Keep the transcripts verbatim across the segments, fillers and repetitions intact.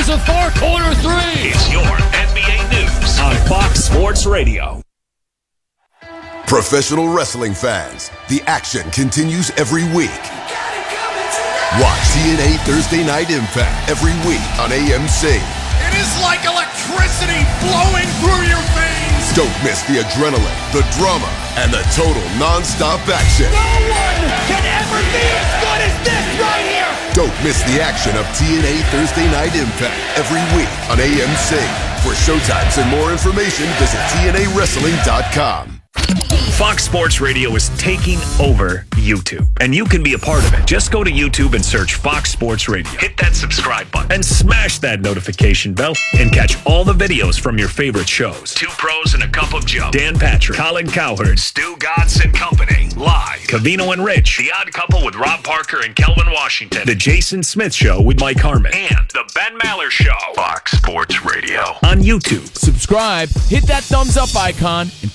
the Far Corner Three. It's your N B A News on Fox Sports Radio. Professional wrestling fans, the action continues every week. Watch T N A Thursday Night Impact every week on A M C. It is like electricity flowing through your veins. Don't miss the adrenaline, the drama, and the total non-stop action. No one can ever be as good as this right here. Don't miss the action of T N A Thursday Night Impact every week on A M C. For showtimes and more information, visit T N A wrestling dot com. Fox Sports Radio is taking over YouTube, and you can be a part of it. Just go to YouTube and search Fox Sports Radio. Hit that subscribe button and smash that notification bell and catch all the videos from your favorite shows. Two Pros and a Cup of Joe, Dan Patrick, Colin Cowherd, Stu Gatz and Company, Live, Covino and Rich, The Odd Couple with Rob Parker and Kelvin Washington, The Jason Smith Show with Mike Harmon, and The Ben Maller Show. Fox Sports Radio on YouTube. Subscribe, hit that thumbs up icon, and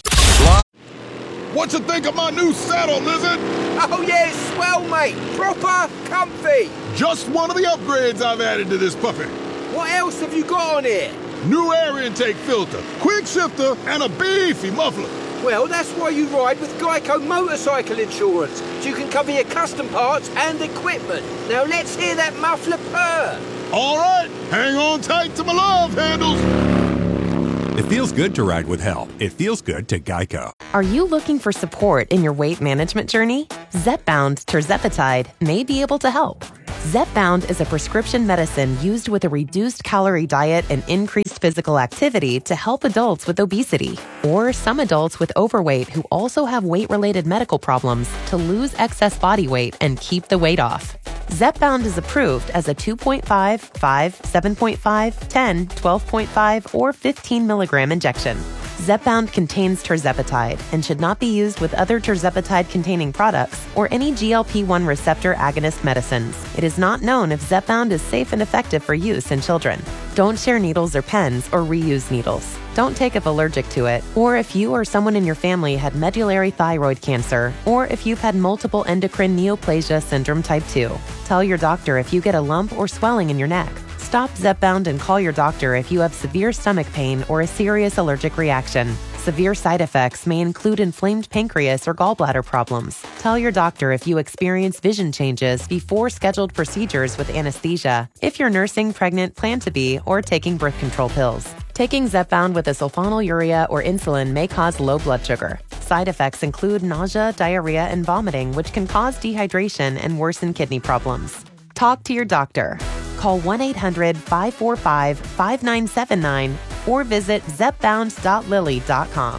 what you think of my new saddle, Lizard? Oh yeah, it's swell, mate. Proper comfy. Just one of the upgrades I've added to this puppy. What else have you got on here? New air intake filter, quick shifter, and a beefy muffler. Well, that's why you ride with Geico Motorcycle Insurance, so you can cover your custom parts and equipment. Now let's hear that muffler purr. All right, hang on tight to my love handles. It feels good to ride with help. It feels good to Geico. Are you looking for support in your weight management journey? Zepbound tirzepatide may be able to help. Zepbound is a prescription medicine used with a reduced calorie diet and increased physical activity to help adults with obesity or some adults with overweight who also have weight-related medical problems to lose excess body weight and keep the weight off. Zepbound is approved as a two point five, five, seven point five, ten, twelve point five, or fifteen milligram injection. Zepbound contains tirzepatide and should not be used with other tirzepatide-containing products or any G L P one receptor agonist medicines. It is not known if Zepbound is safe and effective for use in children. Don't share needles or pens or reuse needles. Don't take if allergic to it, or if you or someone in your family had medullary thyroid cancer, or if you've had multiple endocrine neoplasia syndrome type two. Tell your doctor if you get a lump or swelling in your neck. Stop Zepbound and call your doctor if you have severe stomach pain or a serious allergic reaction. Severe side effects may include inflamed pancreas or gallbladder problems. Tell your doctor if you experience vision changes before scheduled procedures with anesthesia, if you're nursing, pregnant, plan to be, or taking birth control pills. Taking Zepbound with a sulfonylurea or insulin may cause low blood sugar. Side effects include nausea, diarrhea, and vomiting, which can cause dehydration and worsen kidney problems. Talk to your doctor. Call one eight hundred, five four five, five nine seven nine or visit zepbound dot lilly dot com.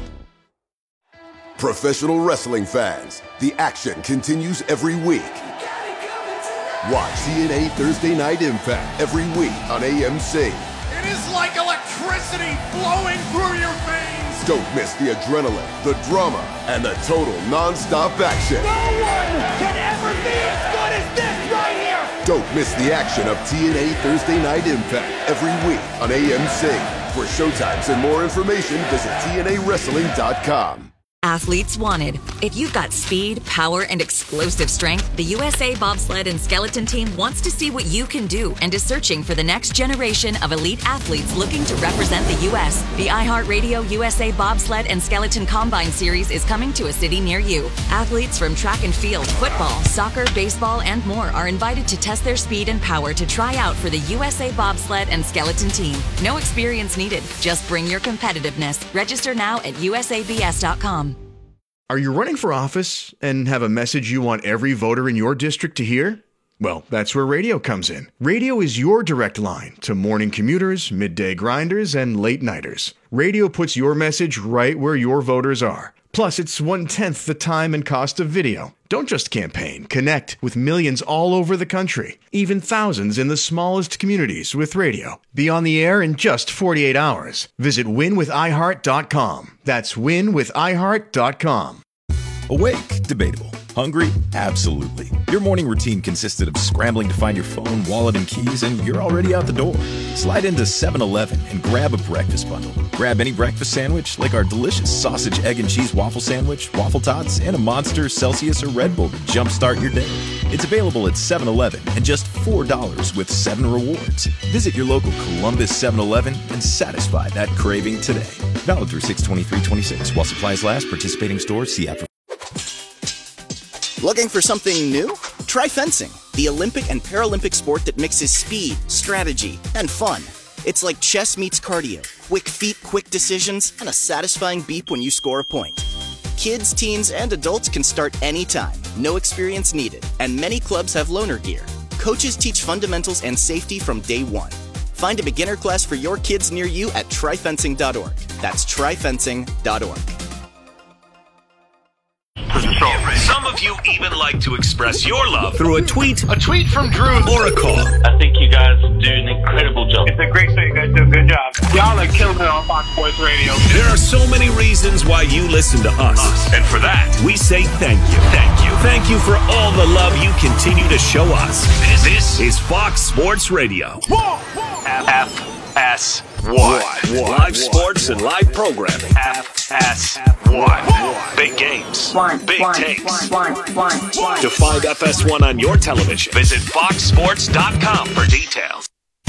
Professional wrestling fans, the action continues every week. Watch T N A Thursday Night Impact every week on A M C. It is like electricity flowing through your veins. Don't miss the adrenaline, the drama, and the total non-stop action. No one can ever be as good as this right here. Don't miss the action of T N A Thursday Night Impact every week on A M C. For showtimes and more information, visit T N A wrestling dot com. Athletes wanted. If you've got speed, power, and explosive strength, the U S A Bobsled and Skeleton Team wants to see what you can do and is searching for the next generation of elite athletes looking to represent the U S The iHeartRadio U S A Bobsled and Skeleton Combine Series is coming to a city near you. Athletes from track and field, football, soccer, baseball, and more are invited to test their speed and power to try out for the U S A Bobsled and Skeleton Team. No experience needed. Just bring your competitiveness. Register now at U S A B S dot com. Are you running for office and have a message you want every voter in your district to hear? Well, that's where radio comes in. Radio is your direct line to morning commuters, midday grinders, and late nighters. Radio puts your message right where your voters are. Plus, it's one-tenth the time and cost of video. Don't just campaign. Connect with millions all over the country, even thousands in the smallest communities with radio. Be on the air in just forty-eight hours. Visit win with i heart dot com. That's win with i heart dot com. Awake? Debatable. Hungry? Absolutely. Your morning routine consisted of scrambling to find your phone, wallet, and keys, and you're already out the door. Slide into seven eleven and grab a breakfast bundle. Grab any breakfast sandwich, like our delicious sausage, egg, and cheese waffle sandwich, waffle tots, and a Monster, Celsius, or Red Bull to jumpstart your day. It's available at seven eleven and just four dollars with seven rewards. Visit your local Columbus seven eleven and satisfy that craving today. Valid through six twenty-three twenty-six while supplies last. Participating stores. See app for. Looking for something new? Try fencing, the Olympic and Paralympic sport that mixes speed, strategy, and fun. It's like chess meets cardio. Quick feet, quick decisions, and a satisfying beep when you score a point. Kids, teens, and adults can start anytime. No experience needed. And many clubs have loaner gear. Coaches teach fundamentals and safety from day one. Find a beginner class for your kids near you at try fencing dot org. That's try fencing dot org. Some of you even like to express your love through a tweet, A tweet from Drew. or a call. I think you guys do an incredible job. It's a great show. You guys do a good job. Y'all are killing it on Fox Sports Radio. There are so many reasons why you listen to us. And for that, we say thank you. Thank you. Thank you for all the love you continue to show us. This, this is Fox Sports Radio. F S one. Live sports and live programming. F S one. Big games. Big takes. To find F S one on your television, visit fox sports dot com for details.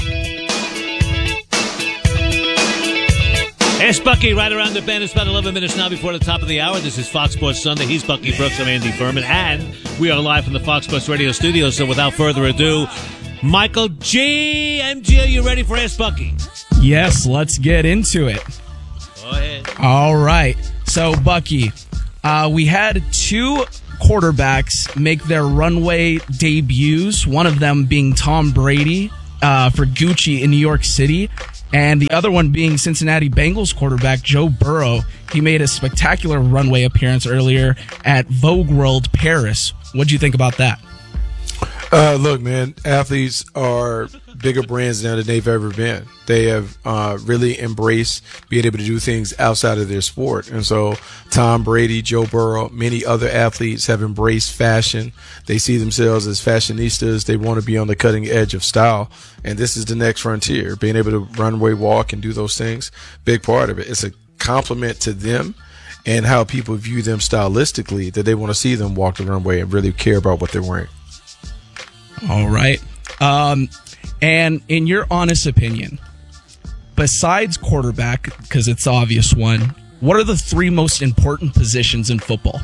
Ask Bucky right around the bend. It's about eleven minutes now before the top of the hour. This is Fox Sports Sunday. He's Bucky Brooks. I'm Andy Furman. And we are live from the Fox Sports Radio studio. So without further ado, Michael G. M G, are you ready for Ask Bucky? Yes, let's get into it. Go ahead. All right. So, Bucky, uh, we had two quarterbacks make their runway debuts, one of them being Tom Brady uh, for Gucci in New York City, and the other one being Cincinnati Bengals quarterback Joe Burrow. He made a spectacular runway appearance earlier at Vogue World Paris. What do you think about that? Uh, look, man, athletes are bigger brands now than they've ever been. They have uh, really embraced being able to do things outside of their sport. And so Tom Brady, Joe Burrow, many other athletes have embraced fashion. They see themselves as fashionistas. They want to be on the cutting edge of style. And this is the next frontier, being able to runway walk and do those things. Big part of it. It's a compliment to them and how people view them stylistically, that they want to see them walk the runway and really care about what they're wearing. All right. Um, and in your honest opinion, besides quarterback, because it's the obvious one, what are the three most important positions in football?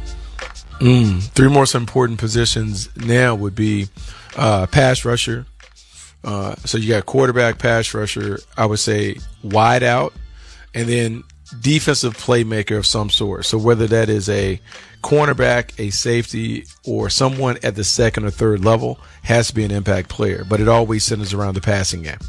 Mm, three most important positions now would be uh, pass rusher. Uh, so you got quarterback, pass rusher, I would say wide out, and then defensive playmaker of some sort. So whether that is a cornerback, a safety, or someone at the second or third level, has to be an impact player. But it always centers around the passing game.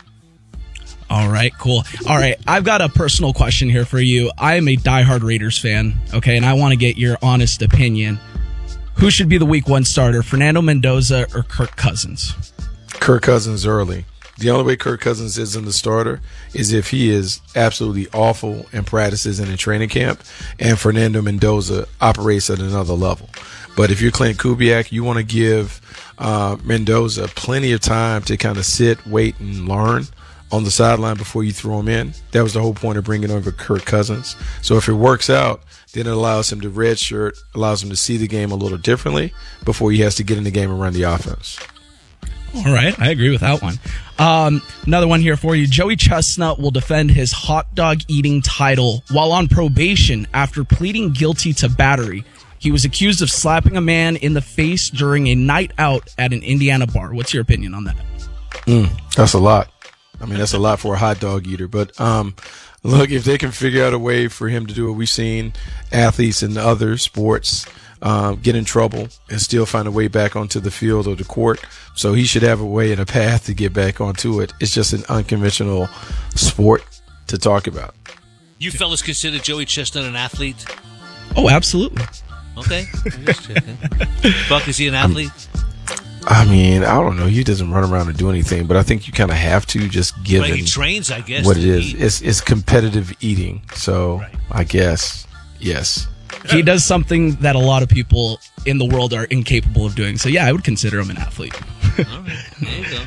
All right, cool. All right, I've got a personal question here for you. I am a diehard Raiders fan, okay, and I want to get your honest opinion. Who should be the week one starter, Fernando Mendoza or Kirk Cousins? Kirk Cousins early. The only way Kirk Cousins isn't the starter is if he is absolutely awful in practices and in training camp, and Fernando Mendoza operates at another level. But if you're Clint Kubiak, you want to give uh, Mendoza plenty of time to kind of sit, wait, and learn on the sideline before you throw him in. That was the whole point of bringing over Kirk Cousins. So if it works out, then it allows him to redshirt, allows him to see the game a little differently before he has to get in the game and run the offense. All right, I agree with that one. Um, another one here for you. Joey Chestnut will defend his hot dog eating title while on probation after pleading guilty to battery. He was accused of slapping a man in the face during a night out at an Indiana bar. What's your opinion on that? Mm, that's a lot. I mean, that's a lot for a hot dog eater. But um, look, if they can figure out a way for him to do what we've seen athletes in other sports Um, get in trouble and still find a way back onto the field or the court. So he should have a way and a path to get back onto it. It's just an unconventional sport to talk about. You fellas consider Joey Chestnut an athlete? Oh, absolutely. Okay. I'm just checking. Buck, is he an athlete? I mean, I don't know. He doesn't run around and do anything, but I think you kind of have to, just given well, he trains, I guess, what it is. Eat. It's, it's competitive eating. So right. I guess, yes. He does something that a lot of people in the world are incapable of doing. So, yeah, I would consider him an athlete. All right. There you go.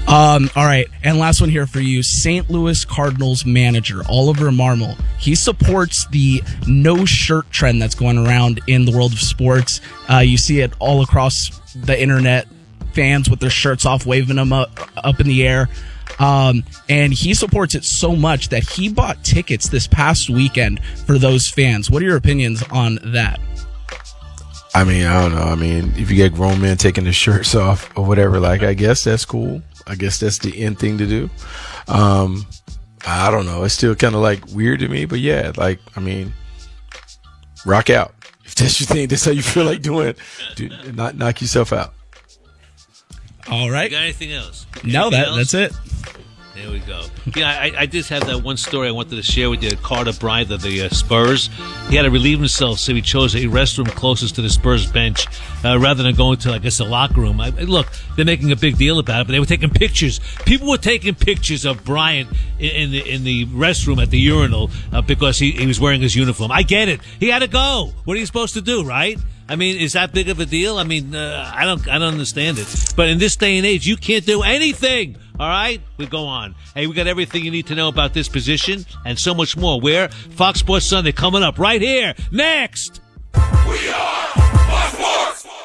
Um, all right, and last one here for you. Saint Louis Cardinals manager Oliver Marmol. He supports the no shirt trend that's going around in the world of sports. Uh, you see it all across the internet. Fans with their shirts off, waving them up, up in the air. Um, and he supports it so much that he bought tickets this past weekend for those fans. What are your opinions on that? I mean, I don't know. I mean, if you get grown men taking their shirts off or whatever, like, I guess that's cool. I guess that's the end thing to do. Um, I don't know. It's still kind of like weird to me, but yeah, like, I mean, rock out. If that's your thing, that's how you feel like doing, dude, not knock yourself out. All right. You got anything else? Anything no, that else? that's it. There we go. Yeah, I, I just have that one story I wanted to share with you. Carter Bryant of the uh, Spurs. He had to relieve himself, so he chose a restroom closest to the Spurs bench uh, rather than going to, I guess, the locker room. I, look, they're making a big deal about it, but they were taking pictures. People were taking pictures of Bryant in, in the in the restroom at the urinal uh, because he, he was wearing his uniform. I get it. He had to go. What are you supposed to do, right? I mean, is that big of a deal? I mean, uh, I don't, I don't understand it. But in this day and age, you can't do anything. All right, we go on. Hey, we got everything you need to know about this position and so much more. Where Fox Sports Sunday coming up right here next. We are Fox Sports.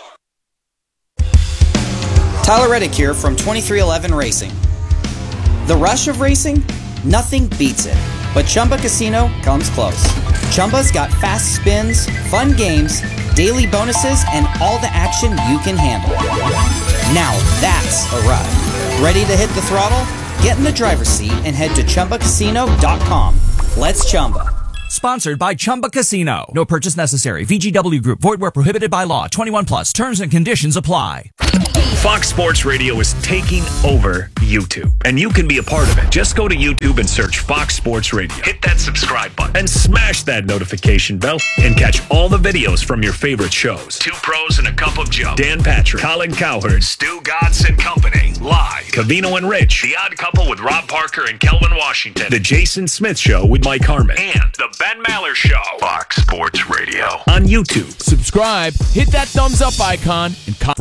Tyler Reddick here from twenty-three eleven Racing. The rush of racing, nothing beats it. But Chumba Casino comes close. Chumba's got fast spins, fun games, daily bonuses, and all the action you can handle. Now that's a ride. Ready to hit the throttle? Get in the driver's seat and head to Chumba Casino dot com. Let's Chumba. Sponsored by Chumba Casino. No purchase necessary. V G W Group. Void where prohibited by law. twenty-one plus. Terms and conditions apply. Fox Sports Radio is taking over YouTube, and you can be a part of it. Just go to YouTube and search Fox Sports Radio. Hit that subscribe button and smash that notification bell and catch all the videos from your favorite shows. Two Pros and a Cup of Joe, Dan Patrick, Colin Cowherd, Stu Gatz and Company, live. Cavino and Rich, The Odd Couple with Rob Parker and Kelvin Washington, The Jason Smith Show with Mike Harmon, and The Ben Maller Show. Fox Sports Radio on YouTube. Subscribe, hit that thumbs up icon, and com-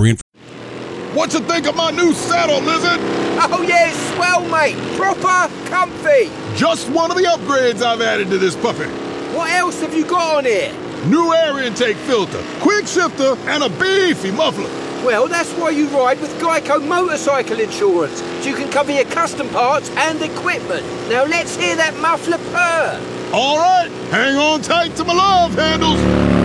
What you think of my new saddle, Lizard? Oh yeah, it's swell, mate. Proper comfy. Just one of the upgrades I've added to this puppy. What else have you got on here? New air intake filter, quick shifter, and a beefy muffler. Well, that's why you ride with Geico Motorcycle Insurance, so you can cover your custom parts and equipment. Now let's hear that muffler purr. All right, hang on tight to my love handles.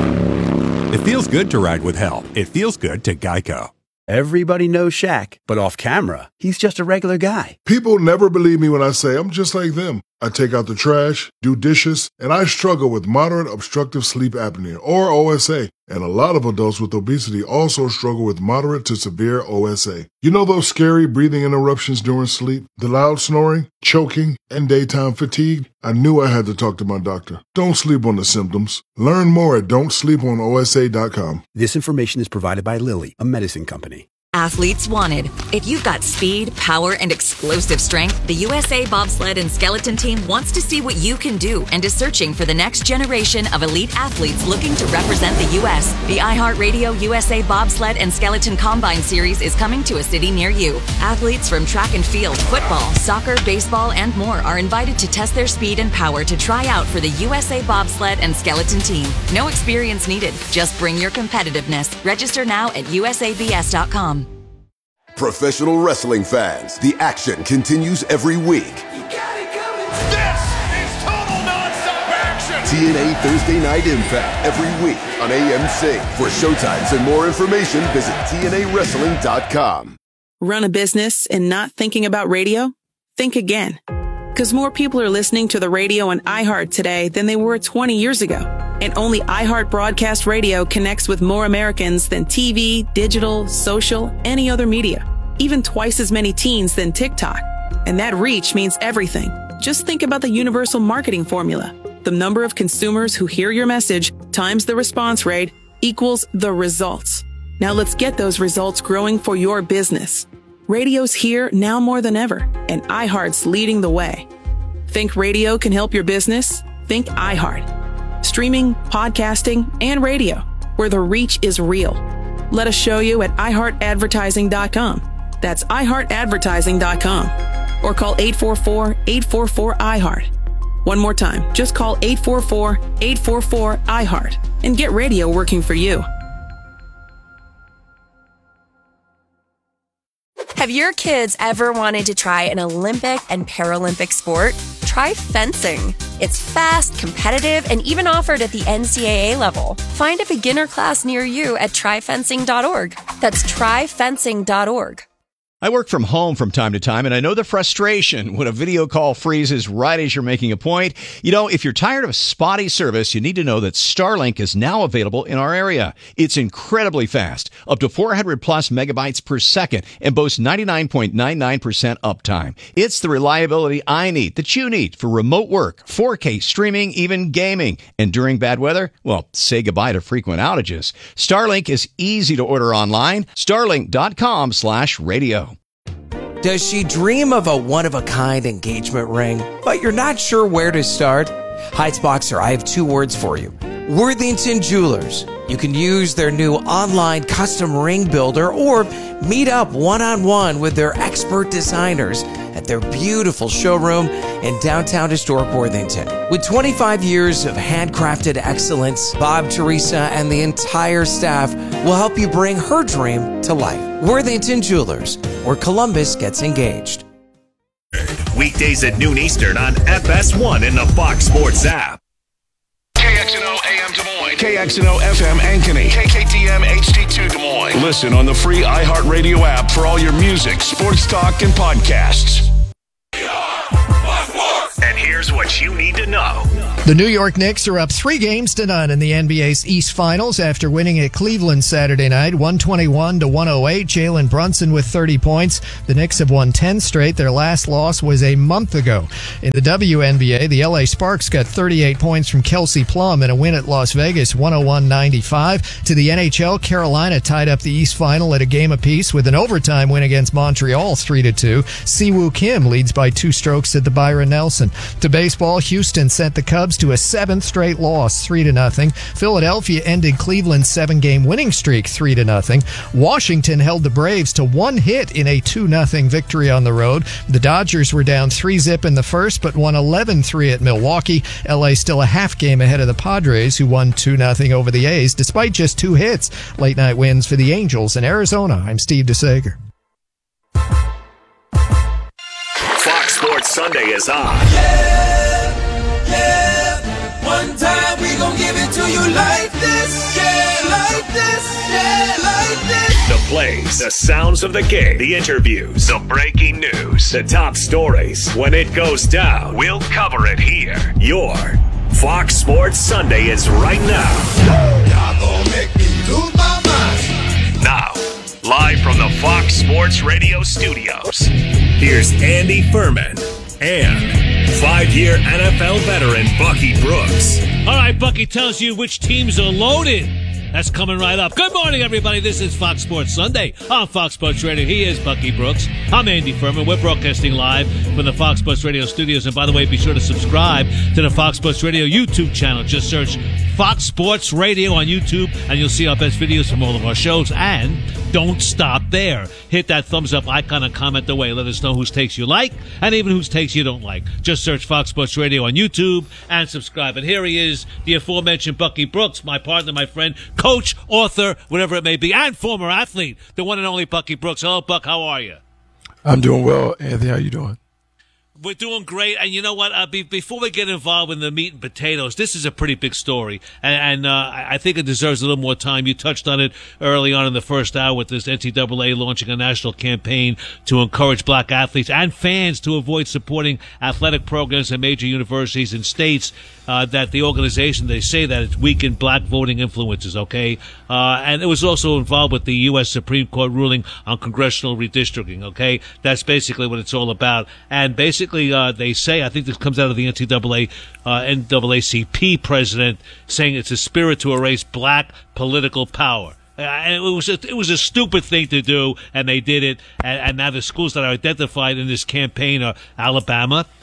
It feels good to ride with help. It feels good to Geico. Everybody knows Shaq, but off camera, he's just a regular guy. People never believe me when I say I'm just like them. I take out the trash, do dishes, and I struggle with moderate obstructive sleep apnea, or O S A. And a lot of adults with obesity also struggle with moderate to severe O S A. You know those scary breathing interruptions during sleep, the loud snoring, choking, and daytime fatigue? I knew I had to talk to my doctor. Don't sleep on the symptoms. Learn more at don't sleep on O S A dot com. This information is provided by Lilly, a medicine company. Athletes wanted. If you've got speed, power, and explosive strength, the U S A Bobsled and Skeleton Team wants to see what you can do and is searching for the next generation of elite athletes looking to represent the U S The iHeartRadio U S A Bobsled and Skeleton Combine Series is coming to a city near you. Athletes from track and field, football, soccer, baseball, and more are invited to test their speed and power to try out for the U S A Bobsled and Skeleton Team. No experience needed. Just bring your competitiveness. Register now at U S A B S dot com. Professional wrestling fans, the action continues every week. This is total nonstop action. T N A Thursday Night Impact every week on A M C. For showtimes and more information, visit T N A wrestling dot com. Run a business and not thinking about radio? Think again. Because more people are listening to the radio on iHeart today than they were twenty years ago. And only iHeart Broadcast Radio connects with more Americans than T V, digital, social, any other media. Even twice as many teens than TikTok. And that reach means everything. Just think about the universal marketing formula. The number of consumers who hear your message times the response rate equals the results. Now let's get those results growing for your business. Radio's here now more than ever, and iHeart's leading the way. Think radio can help your business? Think iHeart. Streaming, podcasting, and radio, where the reach is real. Let us show you at i heart advertising dot com. That's i heart advertising dot com. Or call eight four four, eight four four, I heart. One more time, just call eight four four, eight four four, I heart and get radio working for you. Have your kids ever wanted to try an Olympic and Paralympic sport? Try fencing. It's fast, competitive, and even offered at the N C double A level. Find a beginner class near you at try fencing dot org. That's try fencing dot org. I work from home from time to time, and I know the frustration when a video call freezes right as you're making a point. You know, if you're tired of spotty service, you need to know that Starlink is now available in our area. It's incredibly fast, up to four hundred plus megabytes per second, and boasts ninety-nine point nine nine percent uptime. It's the reliability I need, that you need, for remote work, four K streaming, even gaming. And during bad weather, well, say goodbye to frequent outages. Starlink is easy to order online. Starlink dot com slash radio. Does she dream of a one-of-a-kind engagement ring, but you're not sure where to start? Heights-Boxer, I have two words for you. Worthington Jewelers. You can use their new online custom ring builder or meet up one-on-one with their expert designers at their beautiful showroom in downtown historic Worthington. With twenty-five years of handcrafted excellence, Bob, Teresa, and the entire staff will help you bring her dream to life. Worthington Jewelers, where Columbus gets engaged. Weekdays at noon Eastern on F S one in the Fox Sports app. K X N O A M Des Moines, K X N O F M Ankeny, K K T M H D two Des Moines. Listen on the free iHeartRadio app for all your music, sports talk, and podcasts. And here's what you need to know. The New York Knicks are up three games to none in the N B A's East Finals after winning at Cleveland Saturday night, one twenty-one to one oh eight. Jalen Brunson with thirty points. The Knicks have won ten straight. Their last loss was a month ago. In the W N B A, the L A Sparks got thirty-eight points from Kelsey Plum in a win at Las Vegas, one oh one ninety-five. To the N H L, Carolina tied up the East Final at a game apiece with an overtime win against Montreal, three to two. Siwoo Kim leads by two strokes at the Byron Nelson. To baseball, Houston sent the Cubs to a seventh straight loss, three to nothing. Philadelphia ended Cleveland's seven-game winning streak, three to nothing. Washington held the Braves to one hit in a two nothing victory on the road. The Dodgers were down three zip in the first, but won eleven three at Milwaukee. L A still a half game ahead of the Padres, who won two nothing over the A's, despite just two hits. Late night wins for the Angels in Arizona. I'm Steve DeSager. Fox Sports Sunday is on. Yeah, yeah. One time we gon' give it to you like this. Yeah, like this. Yeah, like this. The plays, the sounds of the game, the interviews, the breaking news, the top stories. When it goes down, we'll cover it here. Your Fox Sports Sunday is right now. Y'all gon' make me lose my mind. Now, live from the Fox Sports Radio studios, here's Andy Furman and five-year N F L veteran Bucky Brooks. All right, Bucky tells you which teams are loaded. That's coming right up. Good morning, everybody. This is Fox Sports Sunday on Fox Sports Radio. He is Bucky Brooks. I'm Andy Furman. We're broadcasting live from the Fox Sports Radio studios. And by the way, be sure to subscribe to the Fox Sports Radio YouTube channel. Just search Fox Sports Radio on YouTube, and you'll see our best videos from all of our shows. And don't stop there. Hit that thumbs up icon and comment away. Let us know whose takes you like and even whose takes you don't like. Just search Fox Sports Radio on YouTube and subscribe. And here he is, the aforementioned Bucky Brooks, my partner, my friend, coach, author, whatever it may be, and former athlete, the one and only Bucky Brooks. Hello, Buck. How are you? I'm doing well, Anthony. How you doing? We're doing great, and you know what? Uh, be, before we get involved in the meat and potatoes, this is a pretty big story, and, and uh, I think it deserves a little more time. You touched on it early on in the first hour with this N C double A launching a national campaign to encourage black athletes and fans to avoid supporting athletic programs at major universities and states uh, that the organization, they say that it's weakened black voting influences, okay? Uh, and it was also involved with the U S Supreme Court ruling on congressional redistricting, okay? That's basically what it's all about. And basically, Uh, they say, I think this comes out of the N C double A, uh, N double A C P president, saying it's a spirit to erase black political power. Uh, and it was a, it was a stupid thing to do, and they did it. And, and now the schools that are identified in this campaign are Alabama,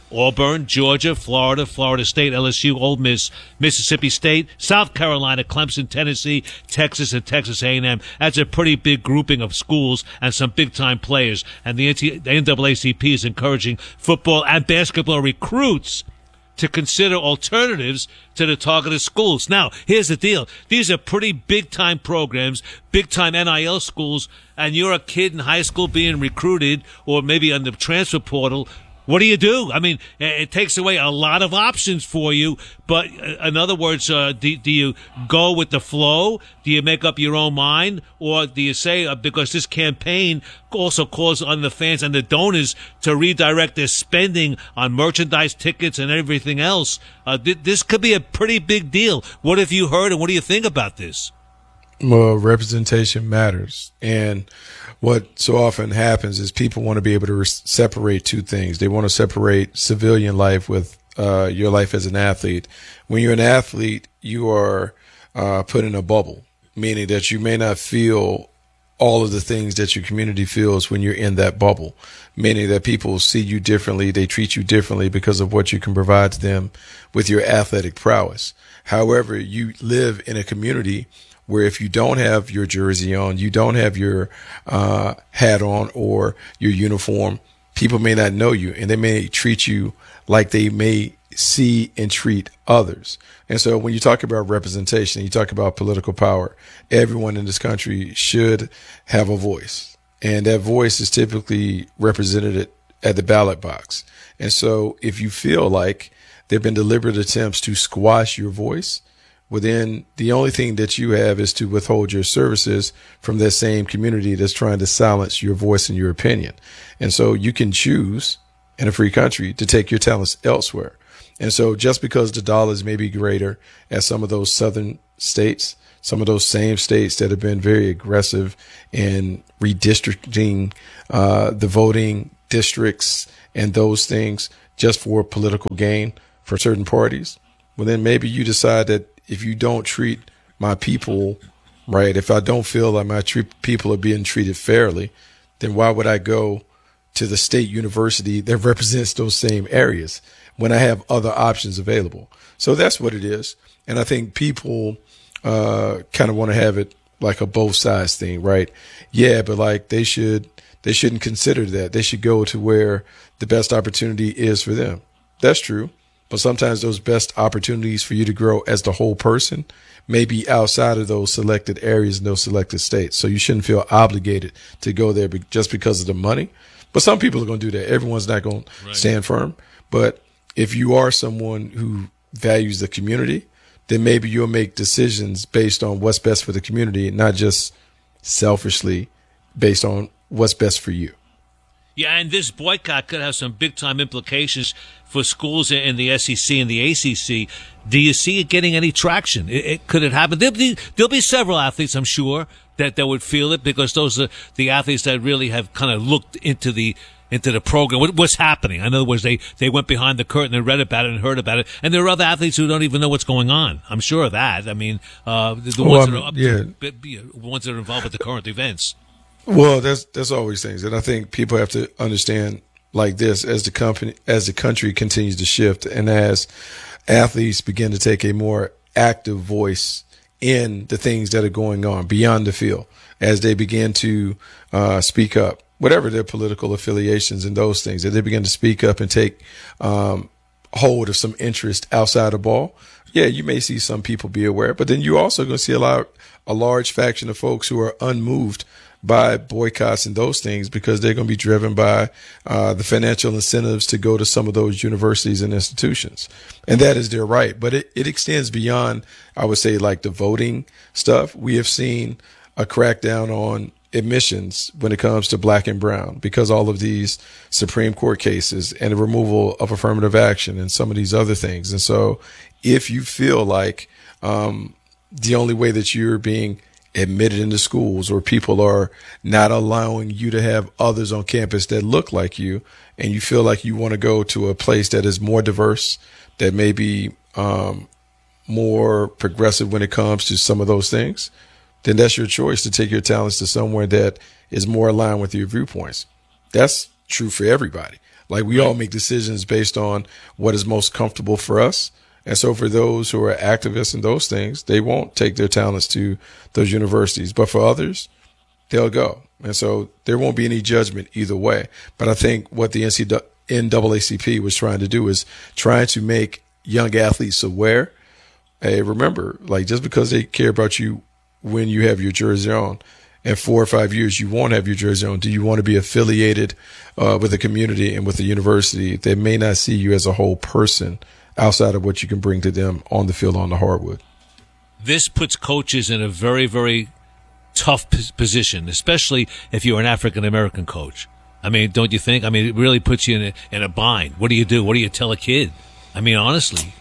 Auburn, Georgia, Florida, Florida State, L S U, Ole Miss, Mississippi State, South Carolina, Clemson, Tennessee, Texas, and Texas A and M. That's a pretty big grouping of schools and some big-time players. And the N double A C P is encouraging football and basketball recruits to consider alternatives to the targeted schools. Now, here's the deal. These are pretty big-time programs, big-time N I L schools, and you're a kid in high school being recruited or maybe on the transfer portal. What do you do? I mean, it takes away a lot of options for you. But in other words, uh, do, do you go with the flow? Do you make up your own mind? Or do you say, uh, because this campaign also calls on the fans and the donors to redirect their spending on merchandise, tickets, and everything else? Uh, th- this could be a pretty big deal. What have you heard, and what do you think about this? Well, representation matters. And what so often happens is people want to be able to re- separate two things. They want to separate civilian life with uh, your life as an athlete. When you're an athlete, you are uh, put in a bubble, meaning that you may not feel all of the things that your community feels when you're in that bubble, meaning that people see you differently. They treat you differently because of what you can provide to them with your athletic prowess. However, you live in a community where if you don't have your jersey on, you don't have your uh, hat on or your uniform, people may not know you, and they may treat you like they may see and treat others. And so when you talk about representation, you talk about political power, everyone in this country should have a voice. And that voice is typically represented at the ballot box. And so if you feel like there have been deliberate attempts to squash your voice, well, then the only thing that you have is to withhold your services from that same community that's trying to silence your voice and your opinion. And so you can choose in a free country to take your talents elsewhere. And so just because the dollars may be greater at some of those southern states, some of those same states that have been very aggressive in redistricting uh, the voting districts and those things just for political gain for certain parties, well, then maybe you decide that if you don't treat my people right, if I don't feel like my tre- people are being treated fairly, then why would I go to the state university that represents those same areas when I have other options available? So that's what it is. And I think people uh, kind of want to have it like a both sides thing, right? Yeah, but like they should, they shouldn't consider that. They should go to where the best opportunity is for them. That's true. But sometimes those best opportunities for you to grow as the whole person may be outside of those selected areas and those selected states. So you shouldn't feel obligated to go there just because of the money. But some people are going to do that. Everyone's not going to stand firm. But if you are someone who values the community, then maybe you'll make decisions based on what's best for the community, not just selfishly based on what's best for you. Yeah, and this boycott could have some big-time implications for schools in the S E C and the A C C. Do you see it getting any traction? It, it, could it happen? There'll be, there'll be several athletes, I'm sure, that, that would feel it because those are the athletes that really have kind of looked into the into the program. What, what's happening? In other words, they, they went behind the curtain and read about it and heard about it. And there are other athletes who don't even know what's going on. I'm sure of that. I mean, uh, the, the well, ones that are up yeah. to, the ones that are involved with the current events. Well, that's that's always things, and I think people have to understand like this as the company as the country continues to shift, and as athletes begin to take a more active voice in the things that are going on beyond the field, as they begin to uh, speak up, whatever their political affiliations and those things, as they begin to speak up and take um, hold of some interest outside of ball. Yeah, you may see some people be aware, but then you're also going to see a lot, a large faction of folks who are unmoved by boycotts and those things because they're going to be driven by uh, the financial incentives to go to some of those universities and institutions. And that is their right. But it, it extends beyond, I would say, like the voting stuff. We have seen a crackdown on admissions when it comes to black and brown because all of these Supreme Court cases and the removal of affirmative action and some of these other things. And so if you feel like um, the only way that you're being admitted into schools or people are not allowing you to have others on campus that look like you, and you feel like you want to go to a place that is more diverse, that may be um, more progressive when it comes to some of those things, then that's your choice to take your talents to somewhere that is more aligned with your viewpoints. That's true for everybody. Like we all make decisions based on what is most comfortable for us. And so for those who are activists in those things, they won't take their talents to those universities. But for others, they'll go. And so there won't be any judgment either way. But I think what the N double A C P was trying to do is trying to make young athletes aware. Hey, remember, like just because they care about you when you have your jersey on, in four or five years you won't have your jersey on. Do you want to be affiliated uh, with a community and with a university that may not see you as a whole person outside of what you can bring to them on the field, on the hardwood? This puts coaches in a very, very tough p- position, especially if you're an African-American coach. I mean, don't you think? I mean, it really puts you in a, in a bind. What do you do? What do you tell a kid? I mean, honestly.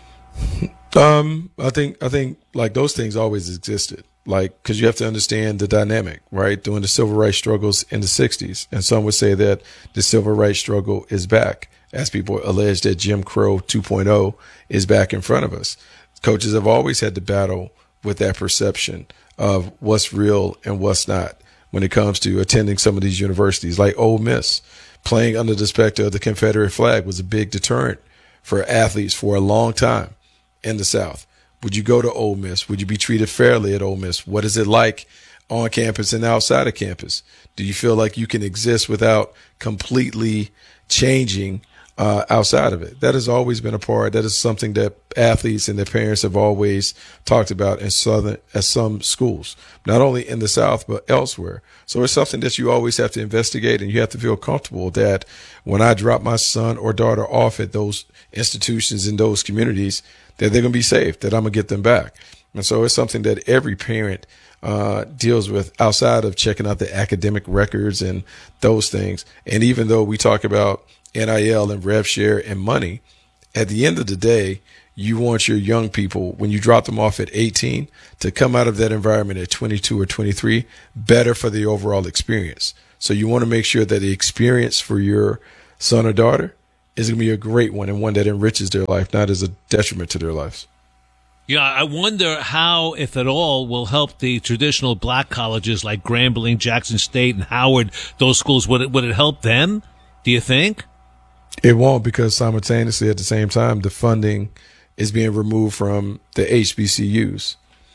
Um, I think, I think like those things always existed. Like, cause you have to understand the dynamic, right? During the civil rights struggles in the sixties. And some would say that the civil rights struggle is back, as people allege that Jim Crow two point oh is back in front of us. Coaches have always had to battle with that perception of what's real and what's not when it comes to attending some of these universities. Like Ole Miss, playing under the specter of the Confederate flag was a big deterrent for athletes for a long time in the South. Would you go to Ole Miss? Would you be treated fairly at Ole Miss? What is it like on campus and outside of campus? Do you feel like you can exist without completely changing uh, outside of it? That has always been a part. That is something that athletes and their parents have always talked about in southern, at some schools, not only in the South, but elsewhere. So it's something that you always have to investigate, and you have to feel comfortable that when I drop my son or daughter off at those institutions in those communities, that they're going to be safe, that I'm going to get them back. And so it's something that every parent uh, deals with outside of checking out the academic records and those things. And even though we talk about N I L and rev share and money, at the end of the day, you want your young people, when you drop them off at eighteen, to come out of that environment at twenty-two or twenty-three better for the overall experience. So you want to make sure that the experience for your son or daughter is going to be a great one, and one that enriches their life, not as a detriment to their lives. Yeah, I wonder how, if at all, will help the traditional black colleges like Grambling, Jackson State, and Howard, those schools. Would it, would it help them, do you think? It won't, because simultaneously at the same time, the funding is being removed from the H B C Us.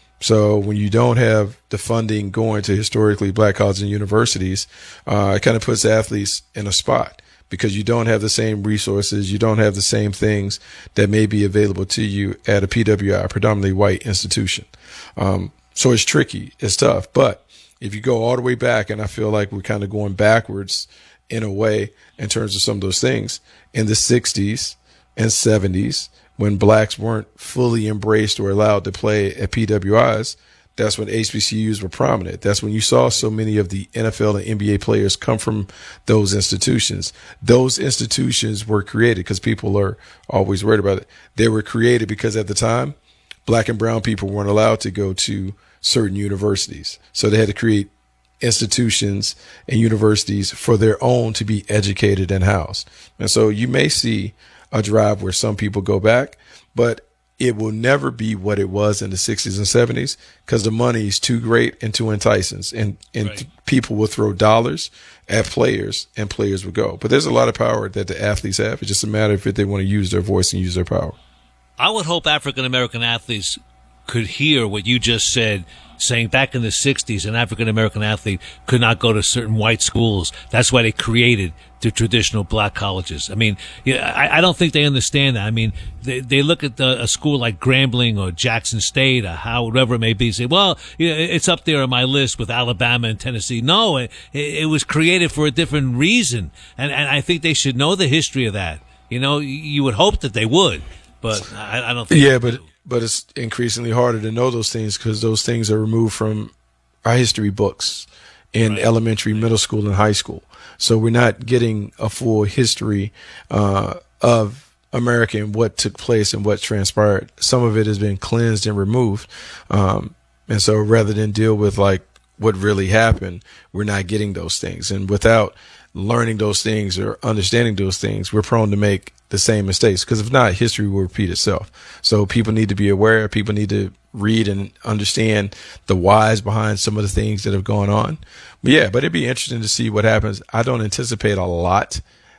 So when you don't have the funding going to historically black colleges and universities, uh, it kind of puts athletes in a spot, because you don't have the same resources, you don't have the same things that may be available to you at a P W I, a predominantly white institution. Um, so it's tricky, it's tough. But if you go all the way back, and I feel like we're kind of going backwards in a way in terms of some of those things, in the sixties and seventies, when blacks weren't fully embraced or allowed to play at P W Is, that's when H B C Us were prominent. That's when you saw so many of the N F L and N B A players come from those institutions. Those institutions were created, because people are always worried about it. They were created because at the time, black and brown people weren't allowed to go to certain universities. So they had to create institutions and universities for their own to be educated and housed. And so you may see a drive where some people go back, but it will never be what it was in the sixties and seventies, because the money is too great and too enticing, and, and right. people will throw dollars at players, and players will go. But there's a lot of power that the athletes have. It's just a matter of if they want to use their voice and use their power. I would hope African-American athletes could hear what you just said, saying back in the sixties, an African-American athlete could not go to certain white schools. That's why they created the traditional black colleges. I mean, yeah, I, I don't think they understand that. I mean, they, they look at the, a school like Grambling or Jackson State or how, whatever it may be, say, well, you know, it's up there on my list with Alabama and Tennessee. No, it, it was created for a different reason. And, and I think they should know the history of that. You know, you would hope that they would, but I, I don't think Yeah, but But it's increasingly harder to know those things, because those things are removed from our history books in right. elementary, middle school, and high school. So we're not getting a full history uh, of America and what took place and what transpired. Some of it has been cleansed and removed. Um, and so rather than deal with like what really happened, we're not getting those things. And without learning those things or understanding those things, we're prone to make the same mistakes, because if not, history will repeat itself. So people need to be aware. People need to read and understand the whys behind some of the things that have gone on. But yeah, but it'd be interesting to see what happens. I don't anticipate a lot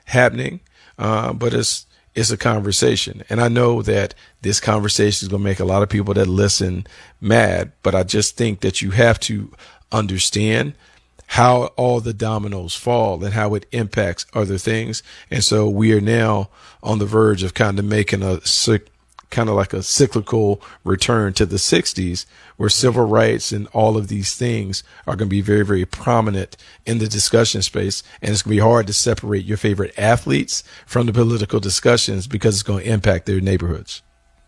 happening, uh, but it's it's a conversation. And I know that this conversation is going to make a lot of people that listen mad, but I just think that you have to understand how all the dominoes fall and how it impacts other things. And so we are now on the verge of kind of making a kind of like a cyclical return to the sixties, where civil rights and all of these things are going to be very, very prominent in the discussion space. And it's going to be hard to separate your favorite athletes from the political discussions because it's going to impact their neighborhoods.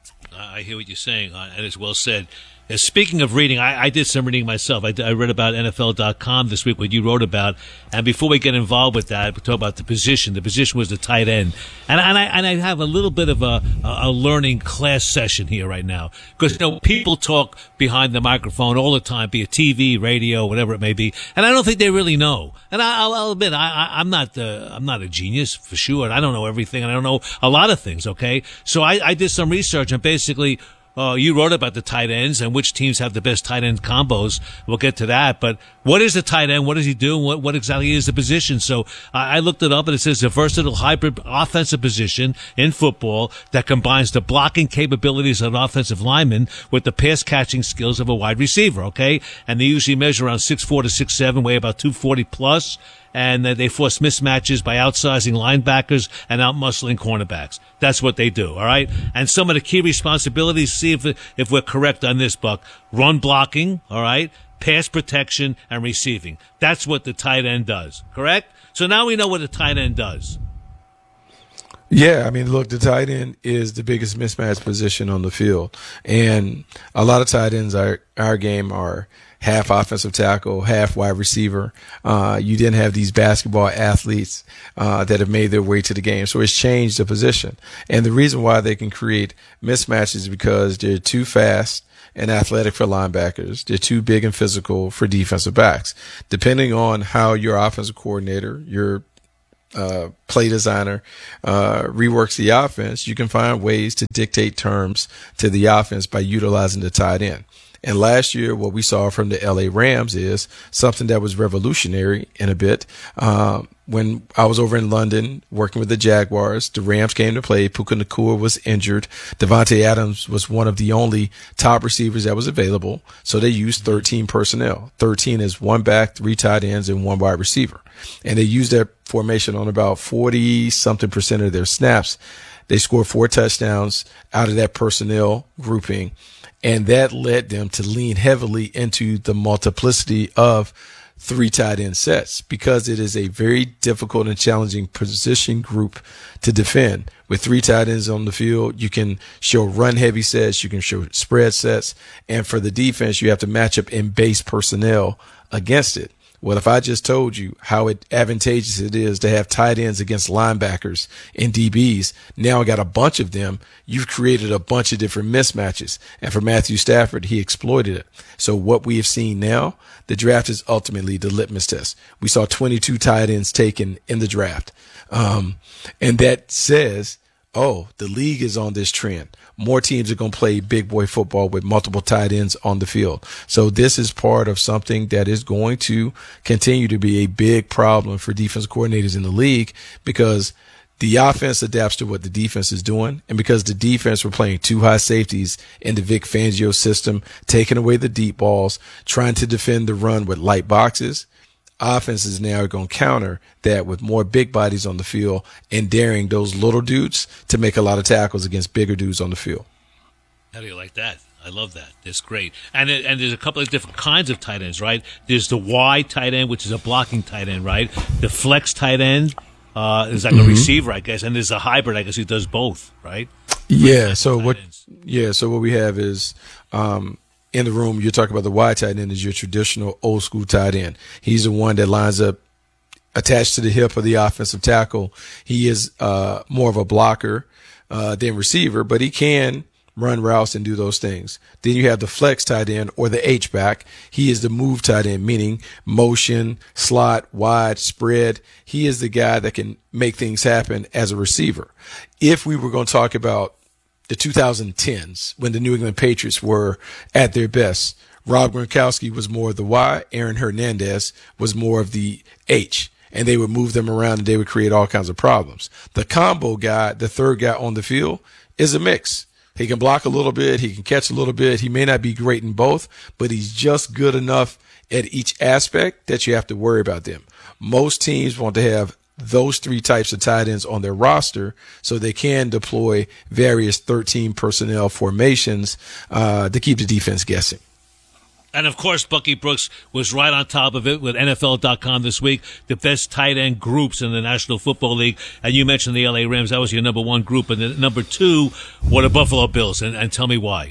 I hear what you're saying, uh, and it's well said. Uh, speaking of reading, I, I did some reading myself. I, I read about N F L dot com this week, what you wrote about. And before we get involved with that, we talk about the position. The position was the tight end. And, and, I, and I have a little bit of a, a learning class session here right now. Because, you know, people talk behind the microphone all the time, be it T V, radio, whatever it may be. And I don't think they really know. And I, I'll, I'll admit, I, I, I'm not uh, I'm not a genius, for sure. And I don't know everything, and I don't know a lot of things, okay? So I, I did some research, and basically, Uh, you wrote about the tight ends and which teams have the best tight end combos. We'll get to that. But what is a tight end? What does he do? What, what exactly is the position? So uh, I looked it up, and it says a versatile hybrid offensive position in football that combines the blocking capabilities of an offensive lineman with the pass catching skills of a wide receiver. Okay, and they usually measure around six four to six seven, weigh about two forty plus. And uh, they force mismatches by outsizing linebackers and outmuscling cornerbacks. That's what they do, all right? And some of the key responsibilities, see if if we're correct on this, Buck. Run blocking, all right? Pass protection and receiving. That's what the tight end does, correct? So now we know what a tight end does. Yeah, I mean, look, the tight end is the biggest mismatch position on the field. And a lot of tight ends are our game are half offensive tackle, half wide receiver. Uh, you didn't have these basketball athletes uh, that have made their way to the game. So it's changed the position. And the reason why they can create mismatches is because they're too fast and athletic for linebackers. They're too big and physical for defensive backs. Depending on how your offensive coordinator, your uh, play designer, uh, reworks the offense, you can find ways to dictate terms to the offense by utilizing the tight end. And last year, what we saw from the L A Rams is something that was revolutionary in a bit. Um, when I was over in London working with the Jaguars, the Rams came to play. Puka Nacua was injured. Devontae Adams was one of the only top receivers that was available. So they used thirteen personnel. thirteen is one back, three tight ends, and one wide receiver. And they used that formation on about forty something percent of their snaps. They scored four touchdowns out of that personnel grouping. And that led them to lean heavily into the multiplicity of three tight end sets because it is a very difficult and challenging position group to defend. With three tight ends on the field, you can show run heavy sets, you can show spread sets, and for the defense, you have to match up in base personnel against it. Well, if I just told you how it advantageous it is to have tight ends against linebackers and D Bs, now I got a bunch of them. You've created a bunch of different mismatches. And for Matthew Stafford, he exploited it. So what we have seen now, the draft is ultimately the litmus test. We saw twenty-two tight ends taken in the draft. Um, and that says, oh, the league is on this trend. More teams are going to play big boy football with multiple tight ends on the field. So this is part of something that is going to continue to be a big problem for defense coordinators in the league because the offense adapts to what the defense is doing. And because the defense were playing two high safeties in the Vic Fangio system, taking away the deep balls, trying to defend the run with light boxes, offenses now are going to counter that with more big bodies on the field and daring those little dudes to make a lot of tackles against bigger dudes on the field. How do you like that? I love that. That's great. And it, and there's a couple of different kinds of tight ends, right? There's the Y tight end, which is a blocking tight end, right? The flex tight end uh, is like mm-hmm. a receiver, I guess. And there's a hybrid, I guess, who does both, right? Yeah. So what? Ends. Yeah. So what we have is. Um, In the room, you're talking about the wide tight end is your traditional old school tight end. He's the one that lines up attached to the hip of the offensive tackle. He is uh, more of a blocker uh, than receiver, but he can run routes and do those things. Then you have the flex tight end or the H-back. He is the move tight end, meaning motion, slot, wide, spread. He is the guy that can make things happen as a receiver. If we were going to talk about the two thousand tens, when the New England Patriots were at their best, Rob Gronkowski was more of the Y. Aaron Hernandez was more of the H. and they would move them around and they would create all kinds of problems. The combo guy, the third guy on the field, is a mix. He can block a little bit. He can catch a little bit. He may not be great in both, but he's just good enough at each aspect that you have to worry about them. Most teams want to have those three types of tight ends on their roster so they can deploy various thirteen personnel formations uh, to keep the defense guessing. And, of course, Bucky Brooks was right on top of it with N F L dot com this week, the best tight end groups in the National Football League. And you mentioned the L A Rams. That was your number one group. And the number two were the Buffalo Bills. And, and tell me why.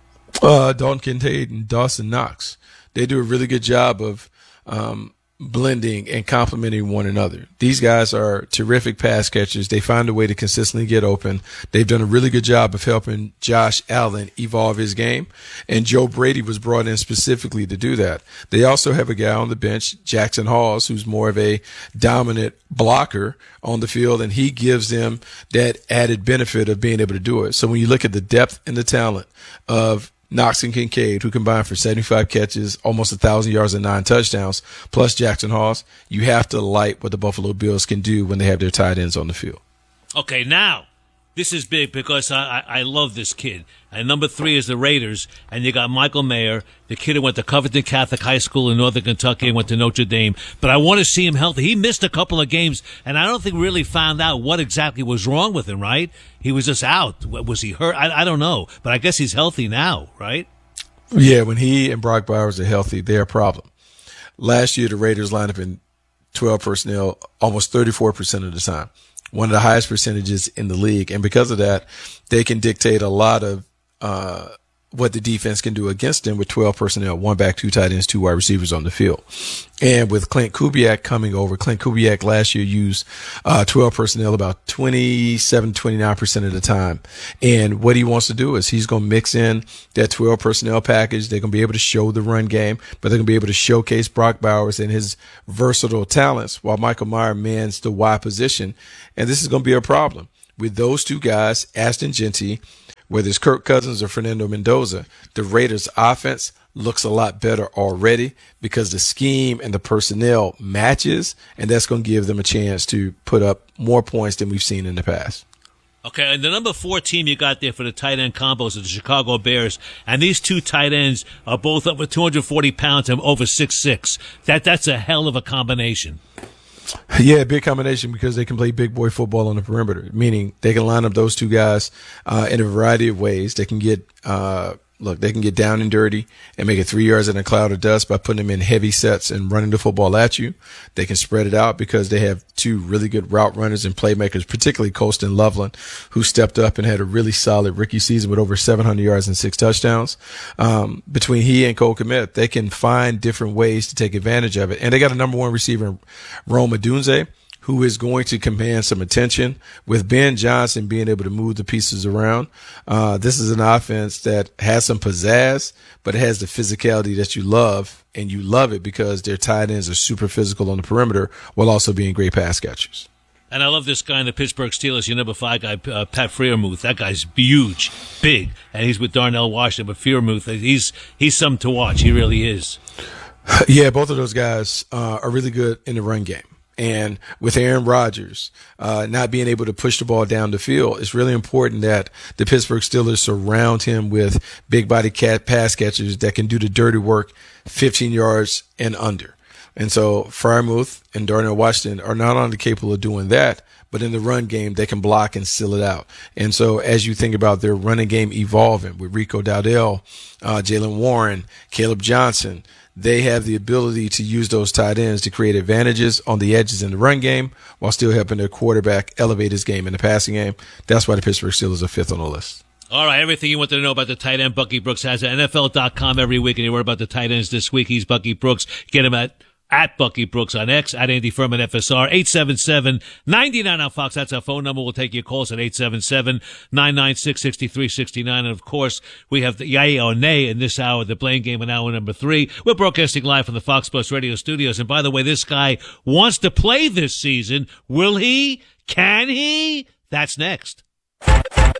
Uh, Dalton Kincaid and Dawson Knox. They do a really good job of um, blending and complementing one another. These guys are terrific pass catchers. They find a way to consistently get open. They've done a really good job of helping Josh Allen evolve his game, and Joe Brady was brought in specifically to do that. They also have a guy on the bench, Jackson Halls, who's more of a dominant blocker on the field, and he gives them that added benefit of being able to do it. So when you look at the depth and the talent of Knox and Kincaid, who combined for seventy-five catches, almost one thousand yards and nine touchdowns, plus Jackson Halls, you have to like what the Buffalo Bills can do when they have their tight ends on the field. Okay, now, this is big because I, I, I love this kid. And number three is the Raiders, and you got Michael Mayer, the kid who went to Covington Catholic High School in Northern Kentucky and went to Notre Dame. But I want to see him healthy. He missed a couple of games, and I don't think we really found out what exactly was wrong with him, right? He was just out. Was he hurt? I, I don't know. But I guess he's healthy now, right? Yeah, when he and Brock Bowers are healthy, they're a problem. Last year, the Raiders lined up in twelve personnel almost thirty-four percent of the time. One of the highest percentages in the league. And because of that, they can dictate a lot of uh what the defense can do against them with twelve personnel, one back, two tight ends, two wide receivers on the field. And with Clint Kubiak coming over, Clint Kubiak last year used uh twelve personnel about twenty-seven, twenty-nine percent of the time. And what he wants to do is he's going to mix in that twelve personnel package. They're going to be able to show the run game, but they're going to be able to showcase Brock Bowers and his versatile talents while Michael Mayer mans the wide position. And this is going to be a problem with those two guys, Ashton Genty, whether it's Kirk Cousins or Fernando Mendoza. The Raiders' offense looks a lot better already because the scheme and the personnel matches, and that's going to give them a chance to put up more points than we've seen in the past. Okay, and the number four team you got there for the tight end combos are the Chicago Bears, and these two tight ends are both over two hundred forty pounds and over six six. That That's a hell of a combination. Yeah, big combination because they can play big boy football on the perimeter, meaning they can line up those two guys uh, in a variety of ways. They can get, uh, look, they can get down and dirty and make it three yards in a cloud of dust by putting them in heavy sets and running the football at you. They can spread it out because they have two really good route runners and playmakers, particularly Colston Loveland, who stepped up and had a really solid rookie season with over seven hundred yards and six touchdowns. Um, between he and Cole Kmet, they can find different ways to take advantage of it. And they got a number one receiver, Rome Odunze, who is going to command some attention with Ben Johnson being able to move the pieces around. Uh, this is an offense that has some pizzazz, but it has the physicality that you love, and you love it because their tight ends are super physical on the perimeter while also being great pass catchers. And I love this guy in the Pittsburgh Steelers, your number five guy, uh, Pat Freiermuth. That guy's huge, big, and he's with Darnell Washington. But Freiermuth, he's he's something to watch. He really is. Yeah, both of those guys uh, are really good in the run game. And with Aaron Rodgers uh, not being able to push the ball down the field, it's really important that the Pittsburgh Steelers surround him with big body cat pass catchers that can do the dirty work fifteen yards and under. And so Freiermuth and Darnell Washington are not only capable of doing that, but in the run game, they can block and seal it out. And so as you think about their running game evolving with Rico Dowdell, uh, Jaylen Warren, Caleb Johnson, they have the ability to use those tight ends to create advantages on the edges in the run game while still helping their quarterback elevate his game in the passing game. That's why the Pittsburgh Steelers are fifth on the list. All right, everything you want to know about the tight end, Bucky Brooks has at N F L dot com every week, and you worry about the tight ends this week. He's Bucky Brooks. Get him at At Bucky Brooks on X, at Andy Furman F S R, eight seven seven, nine nine on Fox. That's our phone number. We'll take your calls at eight seven seven, nine nine six, six three six nine. And, of course, we have the Yay or Nay in this hour, the Blame Game in hour number three. We're broadcasting live from the Fox Sports Radio studios. And, by the way, this guy wants to play this season. Will he? Can he? That's next.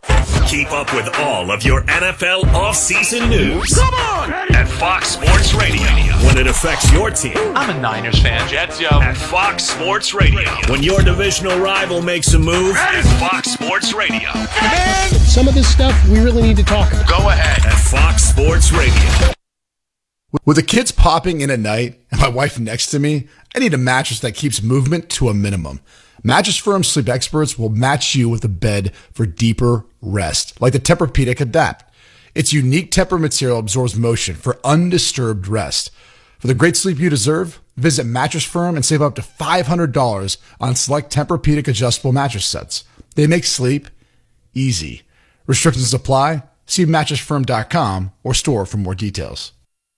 Keep up with all of your N F L offseason news. Come on! At Fox Sports Radio. When it affects your team. I'm a Niners fan. Jets, yo. At Fox Sports Radio. When your divisional rival makes a move. At Fox Sports Radio. Man, some of this stuff we really need to talk about. Go ahead. At Fox Sports Radio. With the kids popping in at night and my wife next to me, I need a mattress that keeps movement to a minimum. Mattress Firm Sleep Experts will match you with a bed for deeper rest, like the Tempur-Pedic Adapt. Its unique Tempur material absorbs motion for undisturbed rest. For the great sleep you deserve, visit Mattress Firm and save up to five hundred dollars on select Tempur-Pedic adjustable mattress sets. They make sleep easy. Restrictions apply. See mattress firm dot com or store for more details.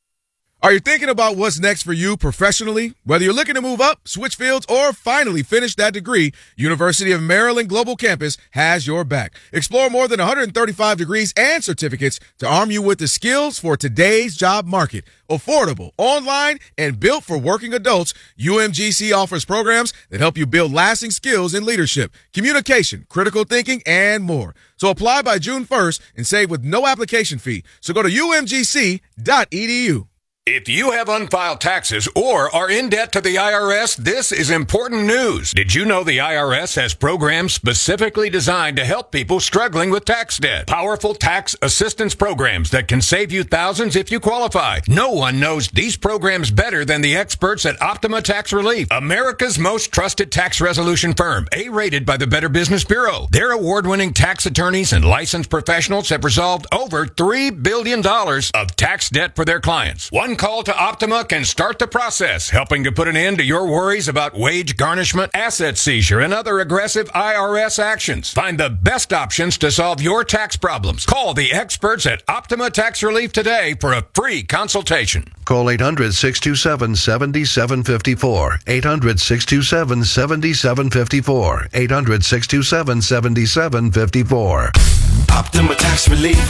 Are you thinking about what's next for you professionally? Whether you're looking to move up, switch fields, or finally finish that degree, University of Maryland Global Campus has your back. Explore more than one hundred thirty-five degrees and certificates to arm you with the skills for today's job market. Affordable, online, and built for working adults, U M G C offers programs that help you build lasting skills in leadership, communication, critical thinking, and more. So apply by June first and save with no application fee. So go to U M G C dot E D U. If you have unfiled taxes or are in debt to the I R S, this is important news. Did you know the I R S has programs specifically designed to help people struggling with tax debt? Powerful tax assistance programs that can save you thousands if you qualify. No one knows these programs better than the experts at Optima Tax Relief, America's most trusted tax resolution firm, A-rated by the Better Business Bureau. Their award-winning tax attorneys and licensed professionals have resolved over three billion dollars of tax debt for their clients. One call to Optima can start the process, helping to put an end to your worries about wage garnishment, asset seizure, and other aggressive I R S actions. Find the best options to solve your tax problems. Call the experts at Optima Tax Relief today for a free consultation. Call eight hundred, six two seven, seven seven five four. eight hundred, six two seven, seven seven five four. eight hundred, six two seven, seven seven five four. Optima Tax Relief.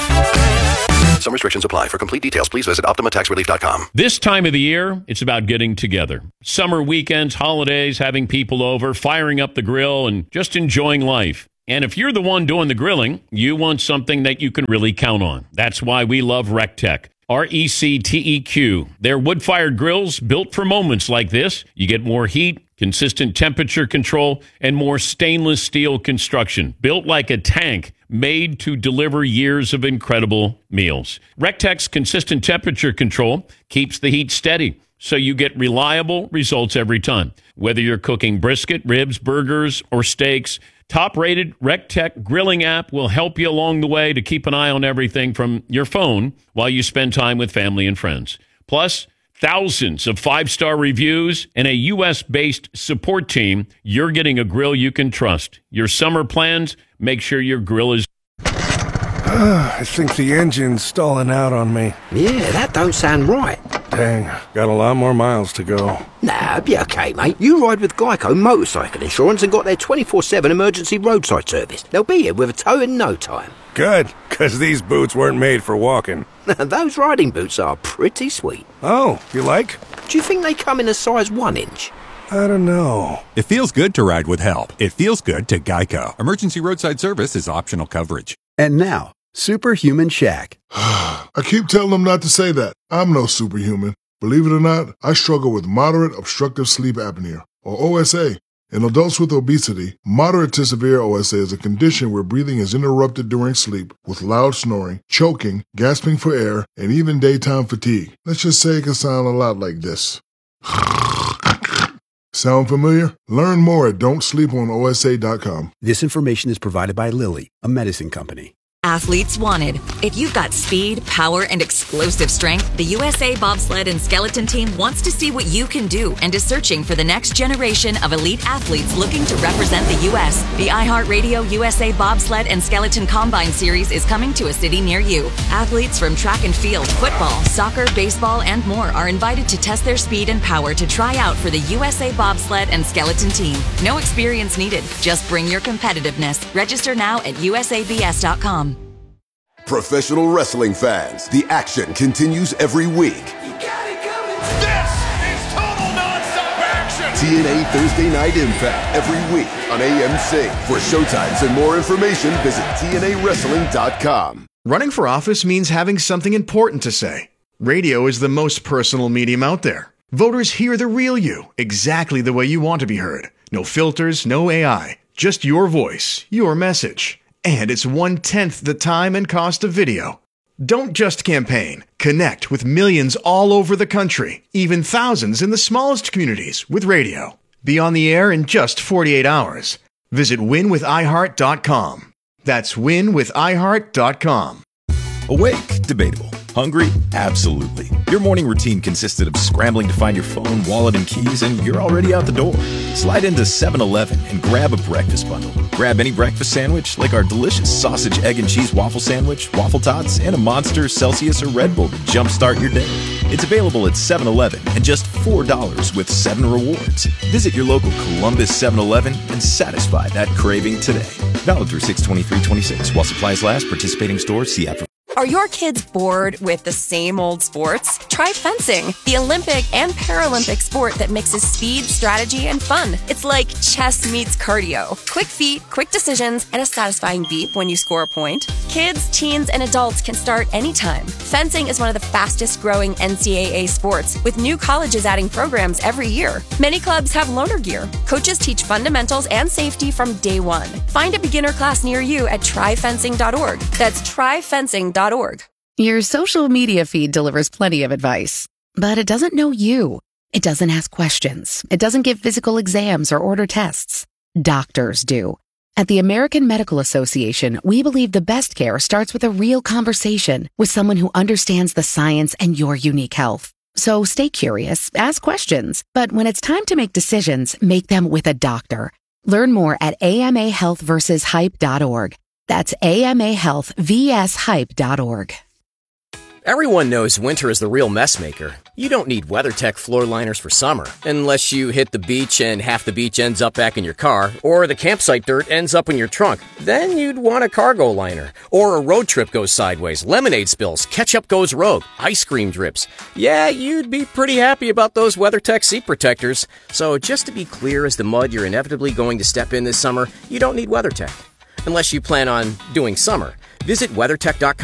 Some restrictions apply. For complete details, please visit optima tax relief dot com. This time of the year, it's about getting together. Summer weekends, holidays, having people over, firing up the grill, and just enjoying life. And if you're the one doing the grilling, you want something that you can really count on. That's why we love RecTech. R E C T E Q. They're wood-fired grills built for moments like this. You get more heat, consistent temperature control, and more stainless steel construction. Built like a tank, made to deliver years of incredible meals. RecTech's consistent temperature control keeps the heat steady, so you get reliable results every time. Whether you're cooking brisket, ribs, burgers, or steaks, top-rated RecTech grilling app will help you along the way to keep an eye on everything from your phone while you spend time with family and friends. Plus, thousands of five-star reviews and a U S-based support team. You're getting a grill you can trust. Your summer plans, make sure your grill is... I think the engine's stalling out on me. Yeah, that don't sound right. Dang, got a lot more miles to go. Nah, be okay, mate. You ride with Geico Motorcycle Insurance and got their twenty-four seven emergency roadside service. They'll be here with a tow in no time. Good, because these boots weren't made for walking. Those riding boots are pretty sweet. Oh, you like? Do you think they come in a size one inch? I don't know. It feels good to ride with help. It feels good to Geico. Emergency roadside service is optional coverage. And now, Superhuman Shaq. I keep telling them not to say that. I'm no superhuman. Believe it or not, I struggle with moderate obstructive sleep apnea, or O S A. In adults with obesity, moderate to severe O S A is a condition where breathing is interrupted during sleep with loud snoring, choking, gasping for air, and even daytime fatigue. Let's just say it can sound a lot like this. Sound familiar? Learn more at don't sleep on O S A dot com. This information is provided by Lilly, a medicine company. Athletes wanted. If you've got speed, power, and explosive strength, the U S A Bobsled and Skeleton Team wants to see what you can do and is searching for the next generation of elite athletes looking to represent the U S The iHeartRadio U S A Bobsled and Skeleton Combine Series is coming to a city near you. Athletes from track and field, football, soccer, baseball, and more are invited to test their speed and power to try out for the U S A Bobsled and Skeleton Team. No experience needed. Just bring your competitiveness. Register now at U S A B S dot com. Professional wrestling fans, the action continues every week. This is total non-stop action. T N A Thursday Night Impact every week on A M Sync. For showtimes and more information, visit T N A wrestling dot com. Running for office means having something important to say. Radio is the most personal medium out there. Voters hear the real you, exactly the way you want to be heard. No filters, no A I, just your voice, your message. And it's one-tenth the time and cost of video. Don't just campaign. Connect with millions all over the country, even thousands in the smallest communities with radio. Be on the air in just forty-eight hours. Visit win with i heart dot com. That's win with i heart dot com. Awake? Debatable. Hungry? Absolutely. Your morning routine consisted of scrambling to find your phone, wallet, and keys, and you're already out the door. Slide into seven eleven and grab a breakfast bundle. Grab any breakfast sandwich, like our delicious sausage, egg, and cheese waffle sandwich, waffle tots, and a Monster, Celsius, or Red Bull to jumpstart your day. It's available at seven eleven and just four dollars with seven rewards. Visit your local Columbus seven eleven and satisfy that craving today. Valid through six twenty-three twenty-six. While supplies last, participating stores, see app for. Are your kids bored with the same old sports? Try fencing, the Olympic and Paralympic sport that mixes speed, strategy, and fun. It's like chess meets cardio. Quick feet, quick decisions, and a satisfying beep when you score a point. Kids, teens, and adults can start anytime. Fencing is one of the fastest growing N C double A sports, with new colleges adding programs every year. Many clubs have loaner gear. Coaches teach fundamentals and safety from day one. Find a beginner class near you at try fencing dot org. That's try fencing dot org. Your social media feed delivers plenty of advice, but it doesn't know you. It doesn't ask questions. It doesn't give physical exams or order tests. Doctors do. At the American Medical Association, we believe the best care starts with a real conversation with someone who understands the science and your unique health. So stay curious, ask questions, but when it's time to make decisions, make them with a doctor. Learn more at A M A health versus hype dot org. That's A M A health versus hype dot org. Everyone knows winter is the real mess maker. You don't need WeatherTech floor liners for summer, unless you hit the beach and half the beach ends up back in your car, or the campsite dirt ends up in your trunk. Then you'd want a cargo liner. Or a road trip goes sideways, lemonade spills, ketchup goes rogue, ice cream drips. Yeah, you'd be pretty happy about those WeatherTech seat protectors. So just to be clear as the mud you're inevitably going to step in this summer, you don't need WeatherTech. Unless you plan on doing summer. Visit WeatherTech dot com.